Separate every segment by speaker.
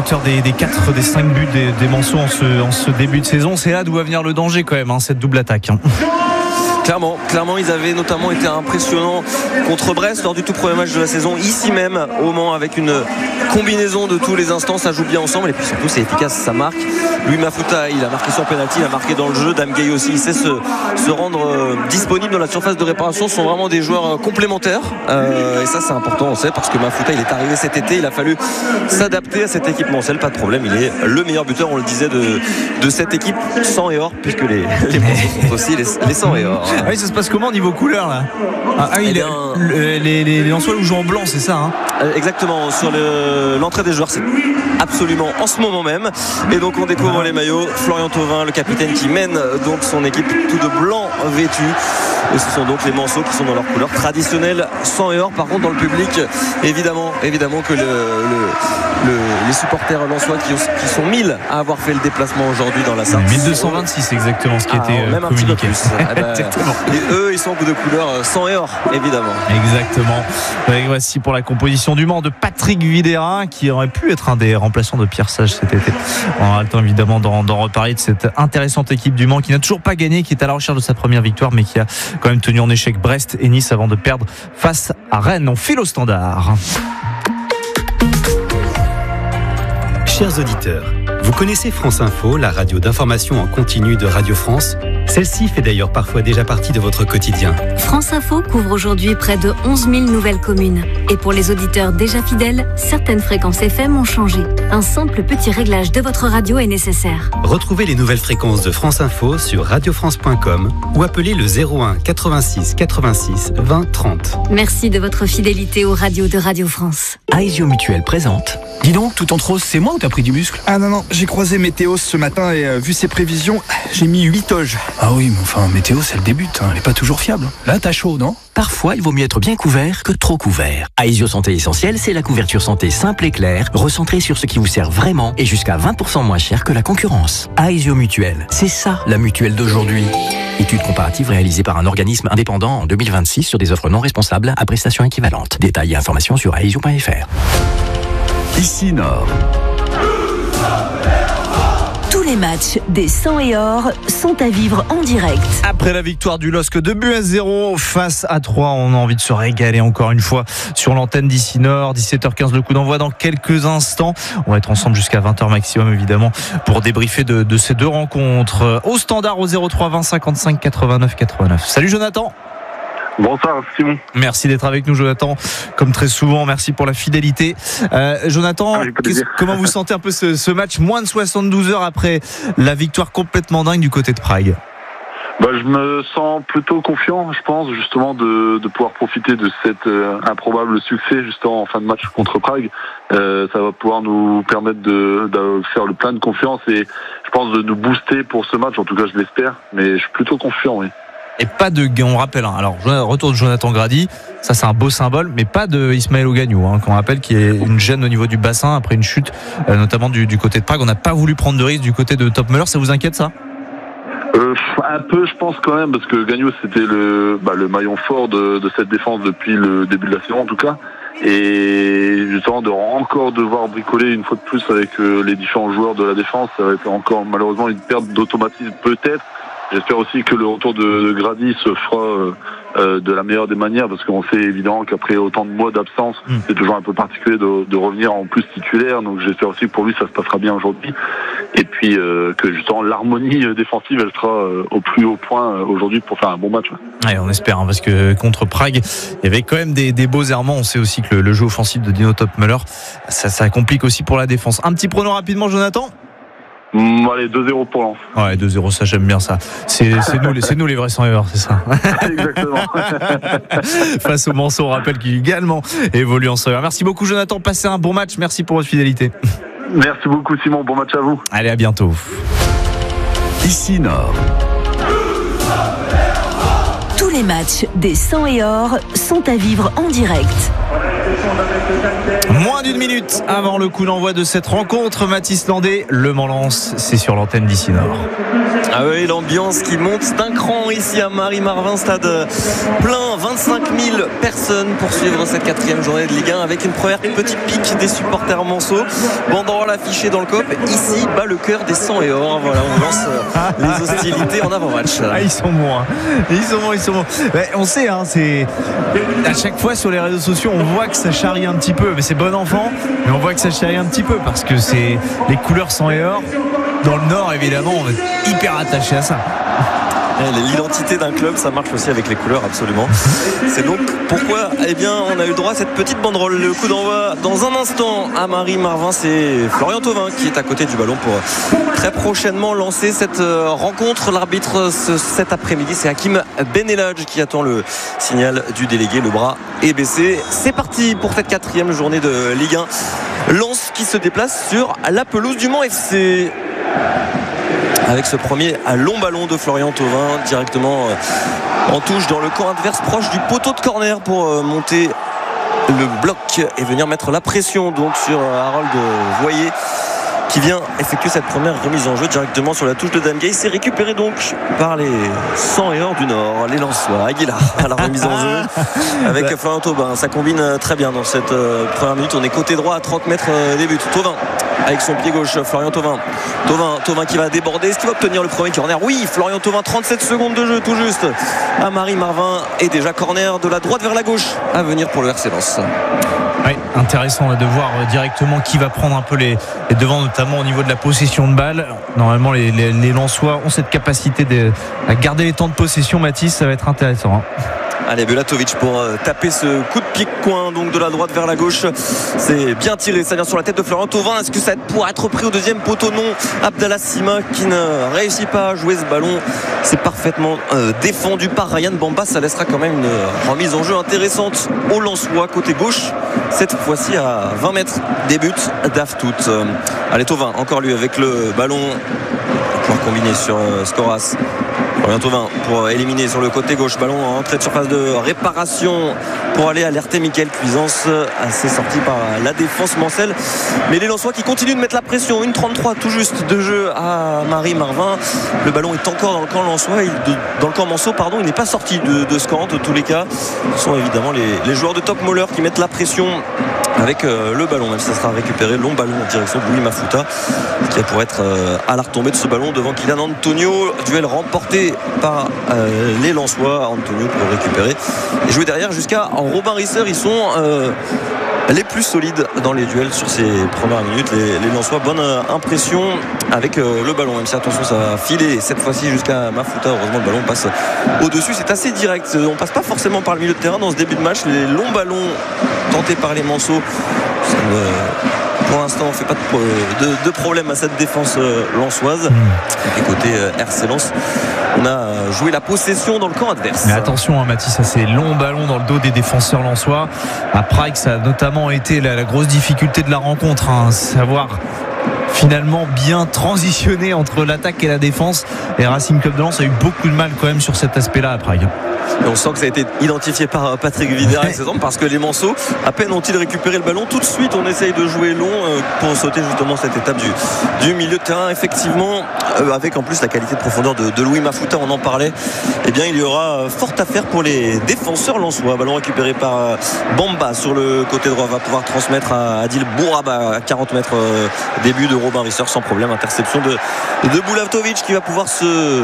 Speaker 1: l'auteur des 5 buts des Manceaux en ce début de saison. C'est là d'où va venir le danger quand même, cette double attaque.
Speaker 2: Clairement, ils avaient notamment été impressionnants contre Brest lors du tout premier match de la saison, ici même au Mans, avec une combinaison de tous les instants, ça joue bien ensemble et puis surtout c'est efficace, ça marque. Louis Mafouta, il a marqué sur penalty, il a marqué dans le jeu. Dame Gay aussi, il sait se rendre disponible dans la surface de réparation. Ce sont vraiment des joueurs complémentaires et ça c'est important, on sait, parce que Mafouta il est arrivé cet été, il a fallu s'adapter à cette équipe mancelle, pas de problème, il est le meilleur buteur, on le disait, de cette équipe sang et or, puisque les Manceaux sont aussi les sang et or.
Speaker 1: Ah oui, ça se passe comment au niveau couleur là? Les Lensois jouent en blanc, c'est ça
Speaker 2: Exactement, sur l'entrée des joueurs, c'est absolument en ce moment même. Et donc on découvre les maillots. Florian Thauvin, le capitaine, qui mène donc son équipe tout de blanc vêtu. Et ce sont donc les Manceaux qui sont dans leur couleur traditionnelle, sang et or. Par contre, dans le public, évidemment que les supporters lensois qui sont 1000 à avoir fait le déplacement aujourd'hui dans la Sarthe.
Speaker 1: 1226 exactement ce qui a été
Speaker 2: même
Speaker 1: communiqué.
Speaker 2: Un petit peu plus. Exactement. Et eux, ils sont de couleur sang et or, évidemment.
Speaker 1: Exactement. Et voici pour la composition du Mans de Patrick Videra, qui aurait pu être un des remplaçants de Pierre Sage cet été. On aura le temps évidemment d'en reparler de cette intéressante équipe du Mans qui n'a toujours pas gagné, qui est à la recherche de sa première victoire, mais qui a quand même tenu en échec Brest et Nice avant de perdre face à Rennes. On file au standard.
Speaker 3: Chers auditeurs, vous connaissez France Info, la radio d'information en continu de Radio France? Celle-ci fait d'ailleurs parfois déjà partie de votre quotidien.
Speaker 4: France Info couvre aujourd'hui près de 11 000 nouvelles communes. Et pour les auditeurs déjà fidèles, certaines fréquences FM ont changé. Un simple petit réglage de votre radio est nécessaire.
Speaker 3: Retrouvez les nouvelles fréquences de France Info sur radiofrance.com ou appelez le 01 86 86 20 30.
Speaker 4: Merci de votre fidélité aux radios de Radio France.
Speaker 5: Aesio Mutuel présente. Dis donc, tout en rose, c'est moi ou t'as pris du muscle?
Speaker 6: Ah non, j'ai croisé Météos ce matin et vu ses prévisions, j'ai mis 8 toges.
Speaker 5: Ah oui, mais enfin, météo, c'est le début, elle est pas toujours fiable. Là, t'as chaud, non? Parfois, il vaut mieux être bien couvert que trop couvert. Aesio Santé Essentielle, c'est la couverture santé simple et claire, recentrée sur ce qui vous sert vraiment et jusqu'à 20% moins cher que la concurrence. Aesio Mutuel, c'est ça la mutuelle d'aujourd'hui. Étude comparative réalisée par un organisme indépendant en 2026 sur des offres non responsables à prestations équivalentes. Détails et informations sur aesio.fr.
Speaker 7: Ici Nord.
Speaker 4: Tous les matchs des sang et or sont à vivre en direct.
Speaker 1: Après la victoire du LOSC 2-0 face à 3, on a envie de se régaler encore une fois sur l'antenne d'Ici Nord. 17h15, le coup d'envoi dans quelques instants. On va être ensemble jusqu'à 20h maximum évidemment pour débriefer de ces deux rencontres. Au standard au 03 20 55 89 89. Salut Jonathan.
Speaker 8: Bonsoir Simon.
Speaker 1: Merci d'être avec nous Jonathan, comme très souvent, merci pour la fidélité. Jonathan, comment vous sentez un peu ce match moins de 72 heures après la victoire complètement dingue du côté de Prague?
Speaker 8: Je me sens plutôt confiant, je pense, justement de pouvoir profiter de cet improbable succès justement en fin de match contre Prague. Ça va pouvoir nous permettre de faire le plein de confiance et je pense de nous booster pour ce match, en tout cas je l'espère, mais je suis plutôt confiant, oui.
Speaker 1: Et pas de, on rappelle, alors retour de Jonathan Grady, ça c'est un beau symbole, mais pas de Ismaël Ogagnou, qu'on rappelle qu'il y a une gêne au niveau du bassin après une chute, notamment du côté de Prague. On n'a pas voulu prendre de risque du côté de Topmöller, ça vous inquiète ça?
Speaker 8: Un peu, je pense quand même, parce que Gagnou c'était le maillon fort de cette défense depuis le début de la saison en tout cas. Et justement encore devoir bricoler une fois de plus avec les différents joueurs de la défense, ça va être encore malheureusement une perte d'automatisme peut-être. J'espère aussi que le retour de Grady se fera de la meilleure des manières, parce qu'on sait évidemment qu'après autant de mois d'absence, c'est toujours un peu particulier de revenir en plus titulaire. Donc j'espère aussi que pour lui ça se passera bien aujourd'hui. Et puis que justement l'harmonie défensive elle sera au plus haut point aujourd'hui pour faire un bon match.
Speaker 1: Ouais, on espère, parce que contre Prague, il y avait quand même des beaux errements. On sait aussi que le jeu offensif de Dino Topmöller, ça complique aussi pour la défense. Un petit prono rapidement, Jonathan?
Speaker 8: Allez, 2-0 pour Lens.
Speaker 1: Ouais, 2-0, ça j'aime bien ça. C'est nous les vrais sans erreur, c'est ça.
Speaker 8: Exactement.
Speaker 1: Face au Manceaux, on rappelle qu'il également évolue en sans erreur. Merci beaucoup Jonathan, passez un bon match, merci pour votre fidélité.
Speaker 8: Merci beaucoup Simon, bon match à vous.
Speaker 1: Allez, à bientôt.
Speaker 7: Ici Nord.
Speaker 4: Tous les matchs des sang et or sont à vivre en direct.
Speaker 1: Moins d'une minute avant le coup d'envoi de cette rencontre, Mathis Landé, Le Mans Lens, c'est sur l'antenne d'Ici Nord.
Speaker 2: Ah oui, l'ambiance qui monte d'un cran ici à Marie-Marvin, stade plein, 25 000 personnes pour suivre cette 4e journée de Ligue 1 avec une première petite pique des supporters manceaux. Banderole affichée dans le COP. Ici bat le cœur des 100 et or. Voilà, on lance les hostilités en avant-match.
Speaker 1: Ah, ils sont bons, hein. Ils sont bons. Ouais, on sait, hein, c'est à chaque fois sur les réseaux sociaux, on voit que ça charrie un petit peu. Mais c'est bon enfant, mais on voit que ça charrie un petit peu parce que c'est les couleurs 100 et or. Dans le Nord, évidemment, on est hyper attaché à ça.
Speaker 2: L'identité d'un club, ça marche aussi avec les couleurs, absolument. C'est donc pourquoi on a eu le droit à cette petite banderole. Le coup d'envoi dans un instant à Marie-Marvin. C'est Florian Thauvin qui est à côté du ballon pour très prochainement lancer cette rencontre. L'arbitre cet après-midi, c'est Hakim Benelladj qui attend le signal du délégué. Le bras est baissé. C'est parti pour cette 4e journée de Ligue 1. Lens qui se déplace sur la pelouse du Mans FC. Avec ce premier long ballon de Florian Thauvin directement en touche dans le camp adverse proche du poteau de corner pour monter le bloc et venir mettre la pression donc sur Harold Voyer qui vient effectuer cette première remise en jeu directement sur la touche de Damgay. C'est récupéré donc par les 100 et or du Nord, les Lensois. Aguilar à la remise en jeu avec Florian Thauvin. Ça combine très bien dans cette première minute. On est côté droit à 30 mètres des buts. Thauvin avec son pied gauche, Florian Thauvin qui va déborder. Est-ce qu'il va obtenir le premier corner? Oui, Florian Thauvin, 37 secondes de jeu tout juste à Marie-Marvin et déjà corner de la droite vers la gauche à venir pour le RC Lens.
Speaker 1: Oui, intéressant de voir directement qui va prendre un peu les devants, notamment au niveau de la possession de balle. Normalement les Lensois ont cette capacité à garder les temps de possession. Mathis, ça va être intéressant, hein.
Speaker 2: Allez, Bulatovic pour taper ce coup de pied coin donc de la droite vers la gauche. C'est bien tiré, ça vient sur la tête de Florian Thauvin. Est-ce que ça pourra être pris au deuxième poteau? Non. Abdallah Sima qui ne réussit pas à jouer ce ballon. C'est parfaitement défendu par Ryan Bamba. Ça laissera quand même une remise en jeu intéressante au Lensois côté gauche. Cette fois-ci à 20 mètres des buts d'Aftout. Allez, Thauvin, encore lui avec le ballon pour combiner sur Skoras. Florian Thauvin pour éliminer sur le côté gauche. Ballon en entrée de surface de réparation pour aller alerter Mickaël Cuisance. Assez sorti par la défense mancelle. Mais les Lensois qui continuent de mettre la pression. 1,33 tout juste de jeu à Marie-Marvin. Le ballon est encore dans le camp Lensois. Dans le camp Manceau, pardon. Il n'est pas sorti de ce camp. De tous les cas, ce sont évidemment les joueurs de Top Moller qui mettent la pression avec le ballon, même si ça sera récupéré. Long ballon en direction de Louis Mafuta qui pourrait être à la retombée de ce ballon devant Kylian Antonio. Duel remporté par les Lensois. Antonio pour récupérer et jouer derrière jusqu'à Robin Risser. Ils sont les plus solides dans les duels sur ces premières minutes. Les Lensois, bonne impression avec le ballon, même si attention ça va filer cette fois-ci jusqu'à Mafuta. Heureusement le ballon passe au-dessus, c'est assez direct, on passe pas forcément par le milieu de terrain dans ce début de match. Les longs ballons tentés par les Manceaux, pour l'instant on ne fait pas de problème à cette défense lensoise. Et côté RC Lens, on a joué la possession dans le camp adverse.
Speaker 1: Mais attention, hein, Mathis, ça c'est long ballon dans le dos des défenseurs lensois. À Prague, ça a notamment été la grosse difficulté de la rencontre, hein, savoir finalement bien transitionner entre l'attaque et la défense. Et Racing Club de Lens a eu beaucoup de mal quand même sur cet aspect-là à Prague.
Speaker 2: Et on sent que ça a été identifié par Patrick Videra parce que les Manceaux, à peine ont-ils récupéré le ballon, tout de suite on essaye de jouer long pour sauter justement cette étape du milieu de terrain. Effectivement, avec en plus la qualité de profondeur de Louis Mafuta, on en parlait, eh bien il y aura fort à faire pour les défenseurs lensois. Ballon récupéré par Bamba sur le côté droit, va pouvoir transmettre à Adil Bouraba à 40 mètres début de Robin Risser sans problème. Interception de Bulatovic qui va pouvoir se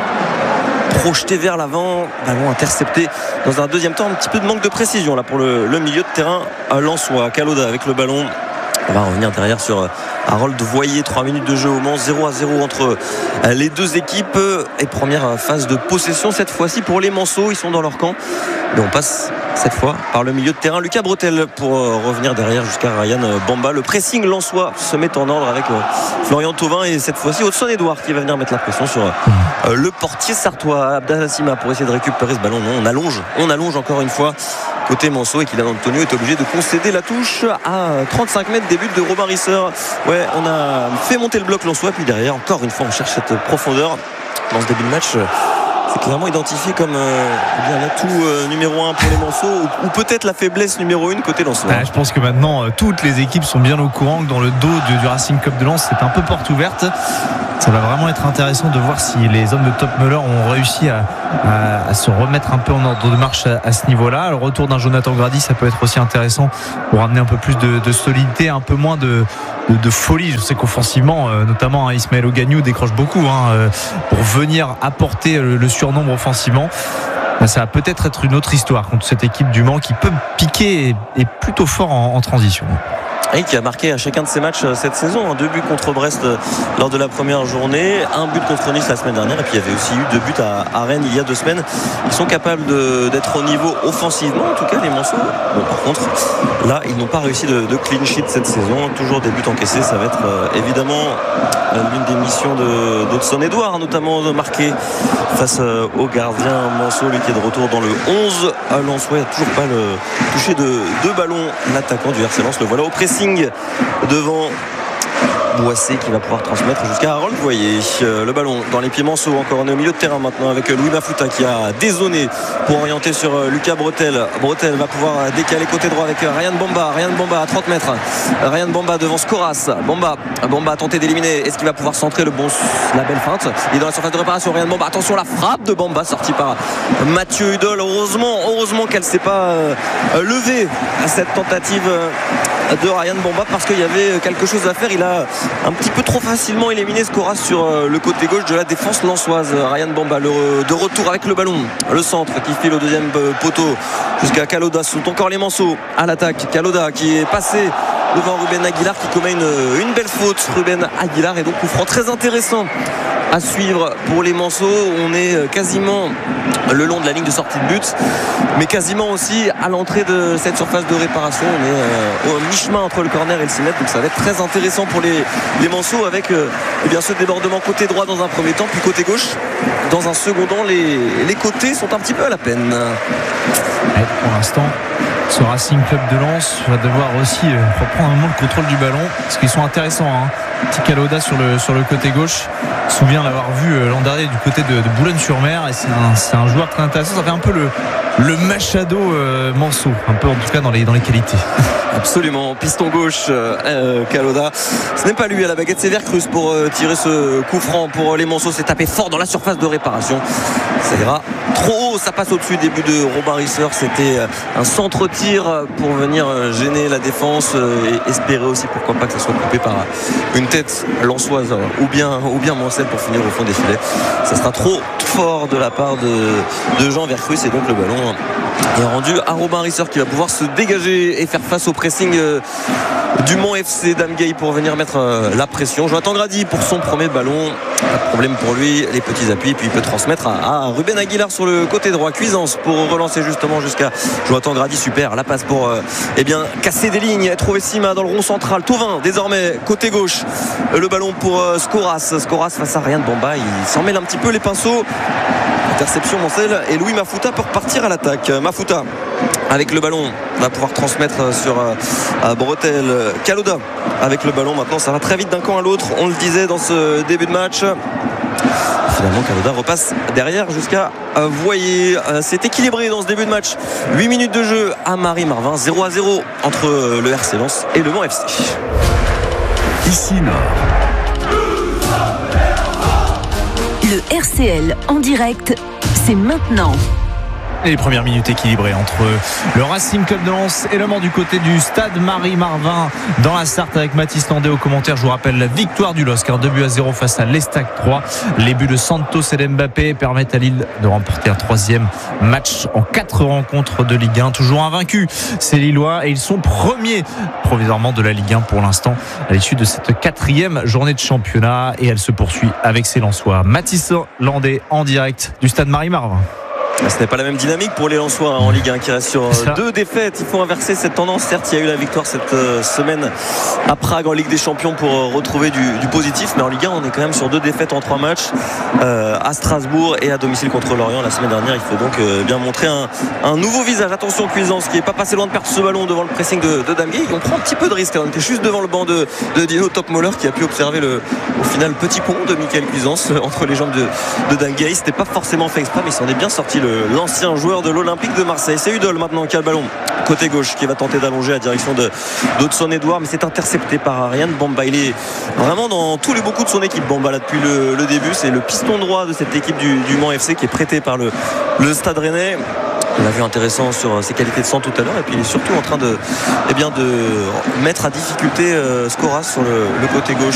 Speaker 2: projeté vers l'avant, ballon intercepté dans un deuxième temps. Un petit peu de manque de précision là pour le milieu de terrain lensois. Kaloda avec le ballon, on va revenir derrière sur Harold Voyer. 3 minutes de jeu au Mans, 0-0 entre les deux équipes et première phase de possession cette fois-ci pour les Manceaux. Ils sont dans leur camp et on passe cette fois par le milieu de terrain. Lucas Bretel pour revenir derrière jusqu'à Ryan Bamba. Le pressing lensois se met en ordre avec Florian Thauvin et cette fois-ci Hudson-Edouard qui va venir mettre la pression sur le portier sartois. Abdallah Sima pour essayer de récupérer ce ballon. Non, on allonge encore une fois côté Manceau et Kylian Antonio est obligé de concéder la touche à 35 mètres des buts de Robin Risser. Ouais, on a fait monter le bloc lensois puis derrière encore une fois on cherche cette profondeur dans ce début de match. C'est clairement identifié comme l'atout numéro 1 pour les Manceaux ou peut-être la faiblesse numéro 1 côté lensois.
Speaker 1: Je pense que maintenant toutes les équipes sont bien au courant que dans le dos du Racing Club de Lens c'est un peu porte ouverte. Ça va vraiment être intéressant de voir si les hommes de Top Müller ont réussi à se remettre un peu en ordre de marche à ce niveau-là. Le retour d'un Jonathan Grady, ça peut être aussi intéressant pour amener un peu plus de solidité, un peu moins de folie. Je sais qu'offensivement, notamment Ismaël Ogagnou décroche beaucoup pour venir apporter le surnombre offensivement. Ça va peut-être être une autre histoire contre cette équipe du Mans qui peut piquer et plutôt fort en transition.
Speaker 2: Et qui a marqué à chacun de ses matchs cette saison. 2 buts contre Brest lors de la première journée, 1 but contre Nice la semaine dernière, et puis il y avait aussi eu 2 buts à Rennes il y a 2 semaines. Ils sont capables d'être au niveau offensivement, en tout cas les Manceaux. Bon, par contre, là, ils n'ont pas réussi de clean sheet cette saison. Toujours des buts encaissés. Ça va être évidemment l'une des missions d'Hudson Edouard, notamment de marquer face au gardien Manceau, lui qui est de retour dans le 11. Lensois n'a toujours pas touché de 2 ballons. L'attaquant du RC Lens, le voilà au pressing devant Boissé qui va pouvoir transmettre jusqu'à Harold Voyer. Le ballon dans les pieds Manceau, encore on est au milieu de terrain maintenant avec Louis Mafuta qui a dézoné pour orienter sur Lucas Bretel. Bretel va pouvoir décaler côté droit avec Ryan Bamba à 30 mètres. Ryan Bamba devant Skoras. Bamba a tenté d'éliminer. Est-ce qu'il va pouvoir centrer la belle feinte? Il est dans la surface de réparation. Ryan Bamba, attention, la frappe de Bamba sortie par Mathieu Hudol. Heureusement qu'elle ne s'est pas levée à cette tentative de Ryan Bamba, parce qu'il y avait quelque chose à faire. Il a un petit peu trop facilement éliminé Skoras sur le côté gauche de la défense lensoise. Ryan Bamba de retour avec le ballon, le centre qui file au deuxième poteau jusqu'à Kaloda. Sont encore les Manceaux à l'attaque. Kaloda qui est passé devant Ruben Aguilar qui commet une belle faute. Ruben Aguilar, et donc coup franc très intéressant à suivre pour les Manceaux. On est quasiment le long de la ligne de sortie de but, mais quasiment aussi à l'entrée de cette surface de réparation. On est au mi-chemin entre le corner et le 6 mètres, donc ça va être très intéressant pour les Manceaux avec ce débordement côté droit dans un premier temps, puis côté gauche dans un second temps. Les côtés sont un petit peu à la peine.
Speaker 1: Pour l'instant, ce Racing Club de Lens va devoir aussi reprendre un moment le contrôle du ballon, parce qu'ils sont intéressants. Petit Kaloda sur le côté gauche. Je me souviens l'avoir vu l'an dernier du côté de Boulogne-sur-Mer, et c'est un joueur très intéressant. Ça fait un peu le Machado Manceau, un peu en tout cas dans les qualités.
Speaker 2: Absolument, piston gauche Kaloda. Ce n'est pas lui à la baguette, c'est Vercruz pour tirer ce coup franc pour les Manceaux. C'est tapé fort dans la surface de réparation. Ça ira trop haut, ça passe au-dessus. Début de Robin Risser, c'était un centre-tir pour venir gêner la défense et espérer aussi pourquoi pas que ça soit coupé par une tête lensoise ou bien Mancel pour finir au fond des filets. Ça sera trop fort de la part de Jean Vercruz, et donc le ballon est rendu à Robin Risser qui va pouvoir se dégager et faire face au pressing du Mans FC d'Amgay pour venir mettre la pression. Jonathan Grady pour son premier ballon, pas de problème pour lui, les petits appuis, puis il peut transmettre à Ruben Aguilar sur le côté droit. Cuisance pour relancer justement jusqu'à Jonathan Grady. Super, la passe pour casser des lignes, trouver Sima dans le rond central. Thauvin désormais côté gauche, le ballon pour Skoras face à Ryan Bamba. Il s'en mêle un petit peu les pinceaux. Interception Mancel, et Louis Mafuta peut repartir à l'attaque. Mafuta avec le ballon va pouvoir transmettre sur Bretel. Kaloda avec le ballon. Maintenant ça va très vite d'un camp à l'autre, on le disait dans ce début de match. Finalement Kaloda repasse derrière jusqu'à Voyer. C'est équilibré dans ce début de match. 8 minutes de jeu à Marie-Marvin, 0-0 entre le RC Lens et le Mans FC.
Speaker 7: Ici Nord.
Speaker 4: Le RCL en direct, c'est maintenant.
Speaker 1: Et les premières minutes équilibrées entre le Racing Club de Lens et le Mans du côté du stade Marie-Marvin dans la Sarthe, avec Mathis Landé au commentaire. Je vous rappelle la victoire du LOSC, 2-0 face à l'Estac 3. Les buts de Santos et d'Mbappé permettent à Lille de remporter un 3e match en 4 rencontres de Ligue 1. Toujours invaincus, ces Lillois, et ils sont premiers provisoirement de la Ligue 1 pour l'instant à l'issue de cette 4e journée de championnat, et elle se poursuit avec ces Lensois. Mathis Landé en direct du stade Marie-Marvin.
Speaker 2: Ce n'est pas la même dynamique pour les Lensois en Ligue 1 qui reste sur 2 défaites. Il faut inverser cette tendance. Certes, il y a eu la victoire cette semaine à Prague en Ligue des Champions pour retrouver du positif, mais en Ligue 1 on est quand même sur 2 défaites en 3 matchs à Strasbourg et à domicile contre Lorient la semaine dernière. Il faut donc bien montrer un nouveau visage. Attention, Cuisance qui n'est pas passé loin de perdre ce ballon devant le pressing de Damgay. On prend un petit peu de risque. On était juste devant le banc de Dino Topmoller qui a pu observer au final petit pont de Michael Cuisance entre les jambes de Damgay. C'était pas forcément fait exprès, mais il s'en est bien sorti l'ancien joueur de l'Olympique de Marseille. C'est Udol maintenant qui a le ballon côté gauche, qui va tenter d'allonger la direction d'Hudson-Edouard, mais c'est intercepté par Ariane Bamba. Il est vraiment dans tous les beaucoup de son équipe, Bamba, là, depuis le début. C'est le piston droit de cette équipe du Mans FC qui est prêté par le Stade Rennais. On l'a vu intéressant sur ses qualités de centre tout à l'heure, et puis il est surtout en train de mettre à difficulté Scoras sur le côté gauche.